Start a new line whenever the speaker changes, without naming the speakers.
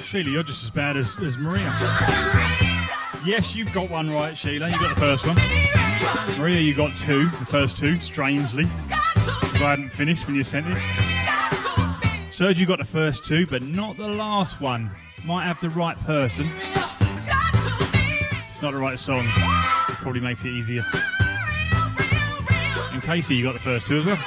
Sheila, you're just as bad as Maria. Yes, you've got one right, Sheila. You got the first one. Maria, you got two. The first two, strangely. I hadn't finished when you sent it. Serge, you got the first two, but not the last one. Might have the right person. It's not the right song. It probably makes it easier. And Casey, you got the first two as well.